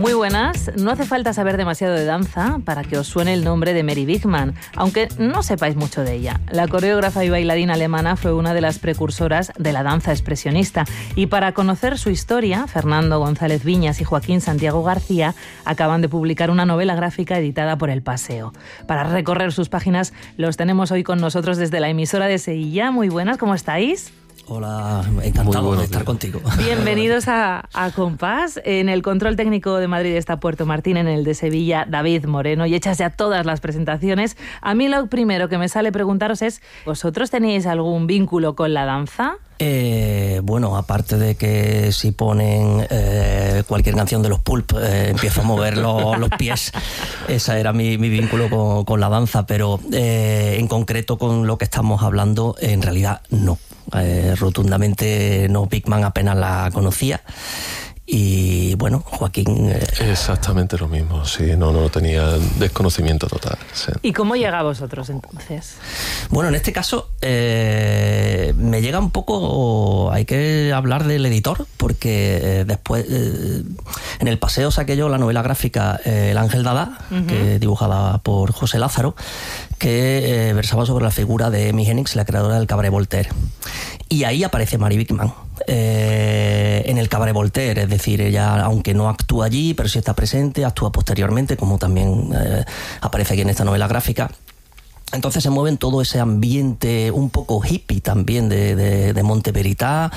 Muy buenas. No hace falta saber demasiado de danza para que os suene el nombre de Mary Wigman, aunque no sepáis mucho de ella. La coreógrafa y bailarina alemana fue una de las precursoras de la danza expresionista. Y para conocer su historia, Fernando González Viñas y Joaquín Santiago García acaban de publicar una novela gráfica editada por El Paseo. Para recorrer sus páginas los tenemos hoy con nosotros desde la emisora de Sevilla. Muy buenas, ¿cómo estáis? Hola, encantado de estar contigo. Bienvenidos a Compás. En el control técnico de Madrid está Puerto Martín, en el de Sevilla David Moreno, y hechas ya todas las presentaciones. A mí lo primero que me sale preguntaros es, ¿vosotros tenéis algún vínculo con la danza? Bueno, aparte de que si ponen cualquier canción de los Pulp, empiezo a mover los pies. Esa era mi vínculo con la danza, pero en concreto con lo que estamos hablando, en realidad no. Rotundamente no. Wigman apenas la conocía. Y bueno, Joaquín... Exactamente lo mismo, sí, no tenía desconocimiento total. Sí. ¿Y cómo llega a vosotros entonces? Bueno, en este caso me llega un poco, hay que hablar del editor, porque después en El Paseo saqué yo la novela gráfica El Ángel Dada, que dibujada por José Lázaro, que versaba sobre la figura de Amy Hennings, la creadora del Cabaret Voltaire. Y ahí aparece Mary Wigman en el Cabaret Voltaire, es decir, ella, aunque no actúa allí, pero sí está presente, actúa posteriormente, como también aparece aquí en esta novela gráfica. Entonces se mueve en todo ese ambiente un poco hippie también de Monte Verità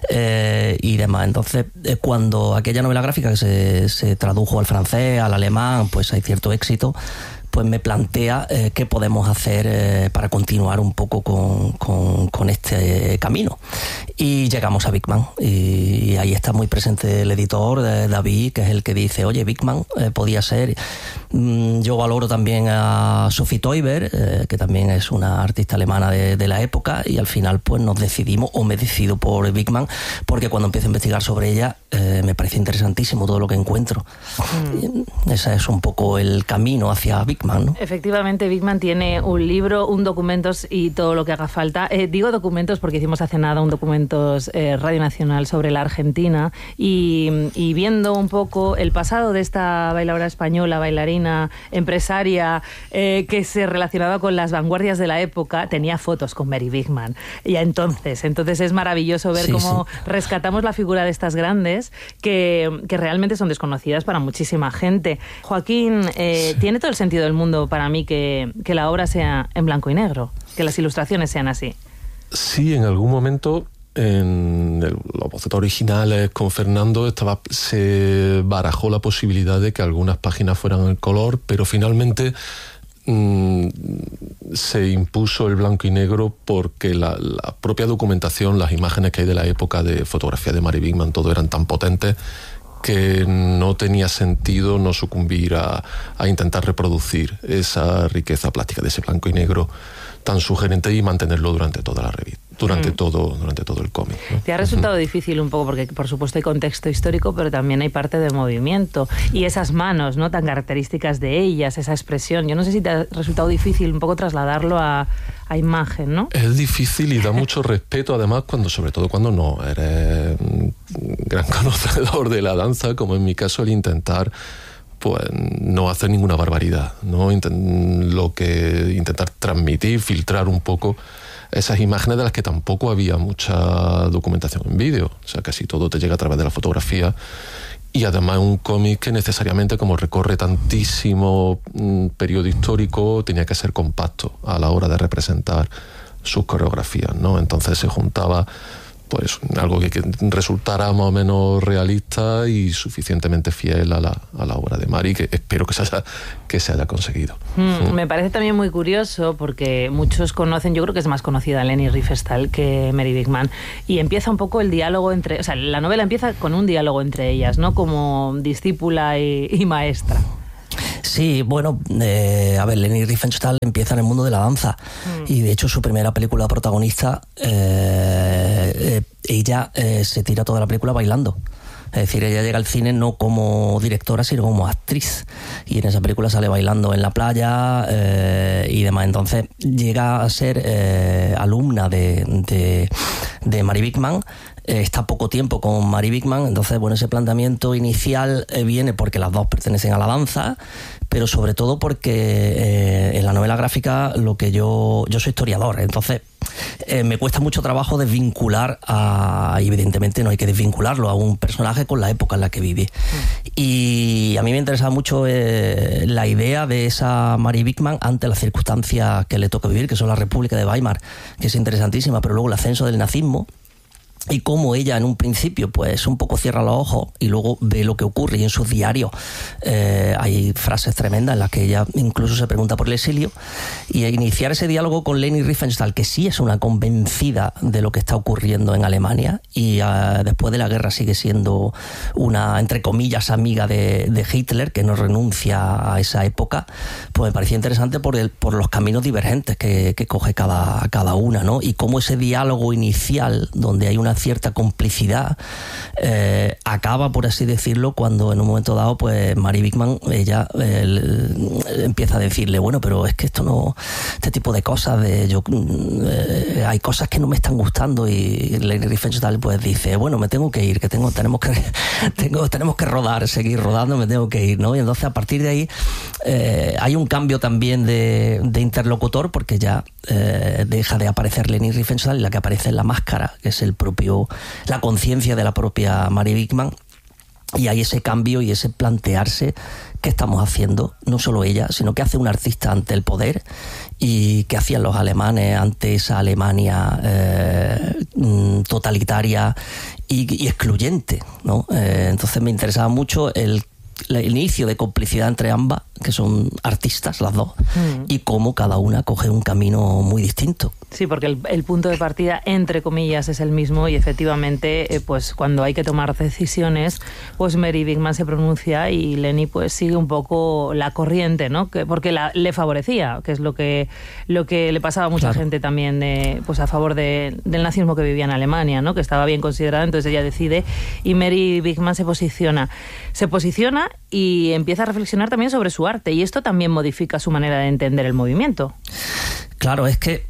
y demás. Entonces, cuando aquella novela gráfica que se tradujo al francés, al alemán, pues hay cierto éxito, pues me plantea qué podemos hacer para continuar un poco con este camino. Y llegamos a Wigman, y ahí está muy presente el editor, David, que es el que dice, oye, Wigman podía ser... Yo valoro también a Sophie Teuber, que también es una artista alemana de la época, y al final pues nos decidimos, o me decido por Wigman, porque cuando empiezo a investigar sobre ella me parece interesantísimo todo lo que encuentro. Ese es un poco el camino hacia Wigman, ¿no? Efectivamente, Wigman tiene un libro, un documentos y todo lo que haga falta. Digo documentos porque hicimos hace nada un documentos Radio Nacional sobre la Argentina, y viendo un poco el pasado de esta bailadora española, bailarina, empresaria, que se relacionaba con las vanguardias de la época, tenía fotos con Mary Wigman. Y entonces es maravilloso ver cómo rescatamos la figura de estas grandes que realmente son desconocidas para muchísima gente. Joaquín, tiene todo el sentido del mundo para mí que la obra sea en blanco y negro, que las ilustraciones sean así. Sí, en algún momento en los bocetos originales con Fernando se barajó la posibilidad de que algunas páginas fueran en color, pero finalmente se impuso el blanco y negro porque la propia documentación, las imágenes que hay de la época de fotografía de Mary Wigman, todo eran tan potentes que no tenía sentido no sucumbir a intentar reproducir esa riqueza plástica de ese blanco y negro tan sugerente y mantenerlo durante toda la revista, durante todo el cómic, ¿no? Te ha resultado difícil un poco porque, por supuesto, hay contexto histórico, pero también hay parte de movimiento y esas manos, ¿no?, tan características de ellas, esa expresión. Yo no sé si te ha resultado difícil un poco trasladarlo a imagen, ¿no? Es difícil y da mucho respeto, además, sobre todo cuando no eres un gran conocedor de la danza, como en mi caso, el intentar pues no hacer ninguna barbaridad, ¿no? Intentar transmitir, filtrar un poco esas imágenes de las que tampoco había mucha documentación en vídeo. O sea, casi todo te llega a través de la fotografía, y además un cómic que necesariamente, como recorre tantísimo periodo histórico, tenía que ser compacto a la hora de representar sus coreografías, ¿no? Entonces se juntaba pues algo que resultara más o menos realista y suficientemente fiel a la obra de Mary, que espero que se haya conseguido. Me parece también muy curioso porque muchos conocen, yo creo que es más conocida Leni Riefenstahl que Mary Wigman, y empieza un poco el diálogo o sea, la novela empieza con un diálogo entre ellas, ¿no?, como discípula y maestra. Sí, bueno, a ver, Leni Riefenstahl empieza en el mundo de la danza y de hecho su primera película protagonista, ella se tira toda la película bailando. Es decir, ella llega al cine no como directora, sino como actriz. Y en esa película sale bailando en la playa y demás. Entonces llega a ser alumna de Mary Wigman, está poco tiempo con Mary Bigman. Entonces, bueno, ese planteamiento inicial viene porque las dos pertenecen a la danza, pero sobre todo porque en la novela gráfica yo soy historiador, entonces me cuesta mucho trabajo desvincular y evidentemente no hay que desvincularlo a un personaje con la época en la que vive. Y a mí me interesa mucho la idea de esa Mary Bigman ante las circunstancias que le toca vivir, que son la República de Weimar, que es interesantísima, pero luego el ascenso del nazismo, y cómo ella en un principio pues un poco cierra los ojos y luego ve lo que ocurre, y en sus diarios hay frases tremendas en las que ella incluso se pregunta por el exilio, y iniciar ese diálogo con Leni Riefenstahl, que sí es una convencida de lo que está ocurriendo en Alemania, y después de la guerra sigue siendo una, entre comillas, amiga de Hitler, que no renuncia a esa época, pues me parecía interesante por los caminos divergentes que coge cada una, ¿no? Y cómo ese diálogo inicial, donde hay una cierta complicidad, acaba, por así decirlo, cuando en un momento dado pues Mary Bigman, ella empieza a decirle, bueno, pero es que esto no, este tipo de cosas hay cosas que no me están gustando, y Leni Riefenstahl pues dice, bueno, me tengo que ir, que tenemos que rodar, seguir rodando, me tengo que ir, ¿no? Y entonces a partir de ahí hay un cambio también de interlocutor, porque ya deja de aparecer Leni Riefenstahl y la que aparece es la máscara, que es la conciencia de la propia Mary Bigman, y hay ese cambio y ese plantearse qué estamos haciendo, no solo ella, sino qué hace un artista ante el poder y qué hacían los alemanes ante esa Alemania totalitaria y excluyente, ¿no? Entonces me interesaba mucho el inicio de complicidad entre ambas, que son artistas las dos, y cómo cada una coge un camino muy distinto. Sí, porque el punto de partida, entre comillas, es el mismo, y efectivamente, pues cuando hay que tomar decisiones, pues Mary Bigman se pronuncia y Leni pues sigue un poco la corriente, ¿no? Porque le favorecía, que es lo que le pasaba a mucha gente también pues a favor del nazismo que vivía en Alemania, ¿no? Que estaba bien considerado, entonces ella decide, y Mary Bigman se posiciona y empieza a reflexionar también sobre su arte, y esto también modifica su manera de entender el movimiento. Claro, es que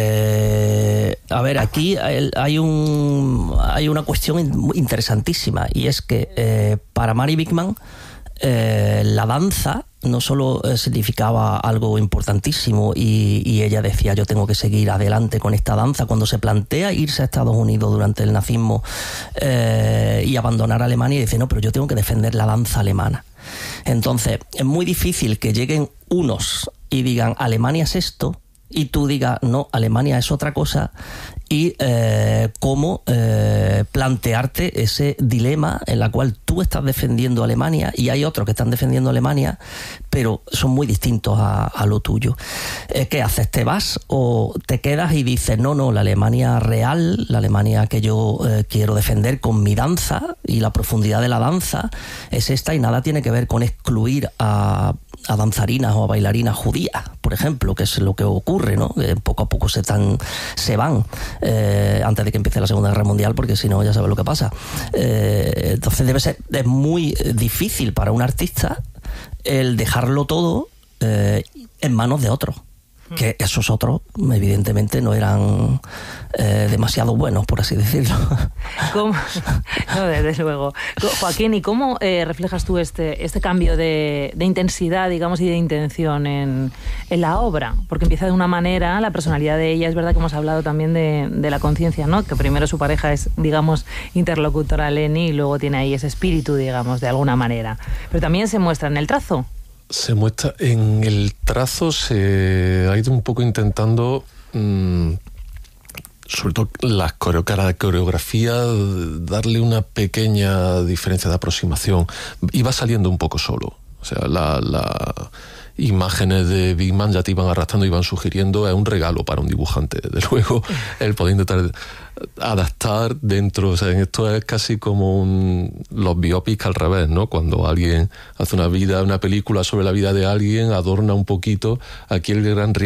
a ver, aquí hay una cuestión interesantísima, y es que para Mary Bigman la danza no solo significaba algo importantísimo, y ella decía, yo tengo que seguir adelante con esta danza. Cuando se plantea irse a Estados Unidos durante el nazismo y abandonar Alemania, dice, no, pero yo tengo que defender la danza alemana. Entonces es muy difícil que lleguen unos y digan, Alemania es esto, y tú digas, no, Alemania es otra cosa, y cómo plantearte ese dilema en la cual tú estás defendiendo Alemania y hay otros que están defendiendo Alemania, pero son muy distintos a lo tuyo. ¿Qué haces? ¿Te vas o te quedas y dices, no, la Alemania real, la Alemania que yo quiero defender con mi danza y la profundidad de la danza es esta, y nada tiene que ver con excluir a danzarinas o a bailarinas judías, por ejemplo, que es lo que ocurre, ¿no? Poco a poco se van antes de que empiece la Segunda Guerra Mundial, porque si no ya sabes lo que pasa. Entonces es muy difícil para un artista el dejarlo todo en manos de otros, que esos otros evidentemente no eran demasiado buenos, por así decirlo. ¿Cómo? No, desde luego. Joaquín, ¿y cómo reflejas tú este cambio de intensidad, digamos, y de intención en la obra? Porque empieza de una manera, la personalidad de ella, es verdad que hemos hablado también de la conciencia, ¿no? Que primero su pareja es, digamos, interlocutora Leni, y luego tiene ahí ese espíritu, digamos, de alguna manera. Pero también se muestra en el trazo. Se muestra en el trazo, se ha ido un poco intentando, sobre todo la coreografía, darle una pequeña diferencia de aproximación. Iba saliendo un poco solo. O sea, las imágenes de Bigman ya te iban arrastrando, iban sugiriendo, es un regalo para un dibujante, desde luego, el poder intentar adaptar dentro, o sea, esto es casi como los biopics al revés, ¿no? Cuando alguien hace una película sobre la vida de alguien, adorna un poquito, aquí el gran